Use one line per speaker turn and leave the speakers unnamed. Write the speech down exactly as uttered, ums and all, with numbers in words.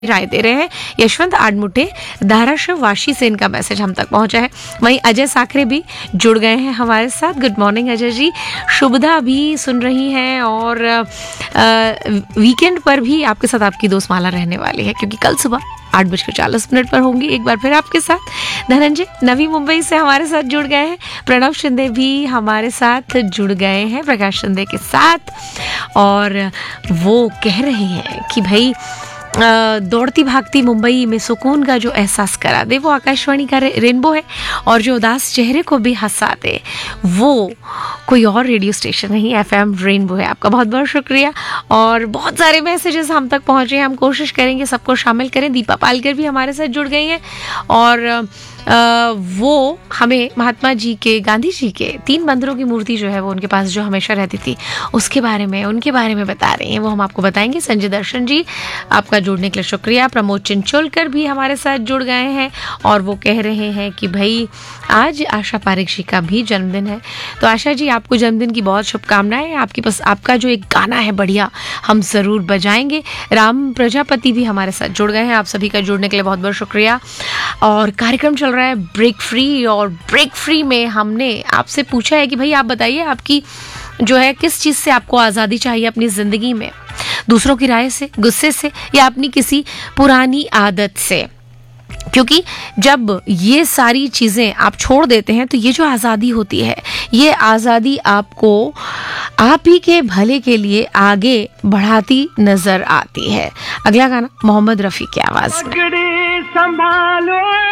राय दे रहे हैं। यशवंत आडमुटे धाराशिव वाशी से इनका मैसेज हम तक पहुंचा है। वहीं अजय साखरे भी जुड़ गए हैं हमारे साथ। Good morning Ajay ji. शुभदा भी सुन रही हैं और वीकेंड पर भी आपके साथ आपकी दोस्त माला रहने वाली है, क्योंकि कल सुबह आठ बजकर चालीस मिनट पर होंगी एक बार फिर आपके साथ। धनंजय नवी मुंबई से हमारे साथ जुड़ गए हैं। प्रणव शिंदे भी हमारे साथ जुड़ गए हैं प्रकाश शिंदे के साथ, और वो कह रहे हैं कि भाई दौड़ती भागती मुंबई में सुकून का जो एहसास करा दे वो आकाशवाणी का रे, रेनबो है, और जो उदास चेहरे को भी हंसा दे वो कोई और रेडियो स्टेशन नहीं, एफएम रेनबो है। आपका बहुत बहुत शुक्रिया। और बहुत सारे मैसेजेस हम तक पहुंचे हैं, हम कोशिश करेंगे सबको शामिल करें। दीपा पालकर भी हमारे साथ जुड़ गई हैं और आ, वो हमें महात्मा जी के, गांधी जी के तीन बंदरों की मूर्ति जो है वो उनके पास जो हमेशा रहती थी उसके बारे में, उनके बारे में बता रही हैं, वो हम आपको बताएंगे। संजय दर्शन जी आपका जुड़ने के लिए शुक्रिया। प्रमोद चिंचोलकर भी हमारे साथ जुड़ गए हैं और वो कह रहे हैं कि भाई आज आशा पारेख जी का भी जन्मदिन है। तो आशा जी आपको जन्मदिन की बहुत शुभकामनाएं। आपके पास आपका जो एक गाना है बढ़िया हम ज़रूर बजाएंगे। राम प्रजापति भी हमारे साथ जुड़ गए हैं। आप सभी का जुड़ने के लिए बहुत बहुत शुक्रिया। और कार्यक्रम चल रहा है ब्रेक फ्री, और ब्रेक फ्री में हमने आपसे पूछा है कि भाई आप बताइए आपकी जो है किस चीज़ से आपको आज़ादी चाहिए अपनी ज़िंदगी में, दूसरों की राय से, गुस्से से, या अपनी किसी पुरानी आदत से। क्योंकि जब ये सारी चीज़ें आप छोड़ देते हैं तो ये जो आज़ादी होती है, ये आज़ादी आपको आप ही के भले के लिए आगे बढ़ाती नजर आती है। अगला गाना मोहम्मद रफ़ी की आवाज़ में।
संभालो